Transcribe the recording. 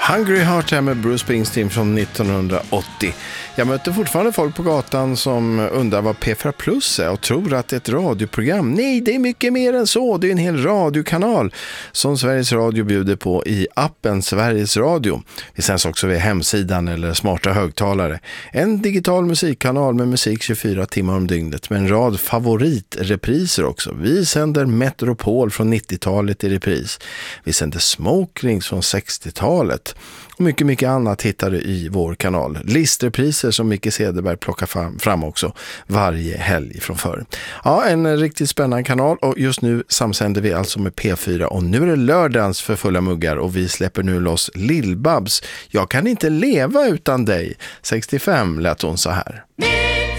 Hungry Heart här med Bruce Springsteen från 1980. Jag möter fortfarande folk på gatan som undrar vad P4 Plus är och tror att det är ett radioprogram. Nej, det är mycket mer än så. Det är en hel radiokanal som Sveriges Radio bjuder på i appen Sveriges Radio. Vi sänds också via hemsidan eller smarta högtalare. En digital musikkanal med musik 24 timmar om dygnet med en rad favoritrepriser också. Vi sänder Metropol från 90-talet i repris. Vi sänder Smoke Rings från 60-talet. Och mycket, mycket annat hittar du i vår kanal. Listrepriser som Micke Cederberg plockar fram också varje helg från förr. Ja, en riktigt spännande kanal och just nu samsänder vi alltså med P4 och nu är det lördagens för fulla muggar och vi släpper nu loss Lill-Babs. Jag kan inte leva utan dig. 65 lät hon så här.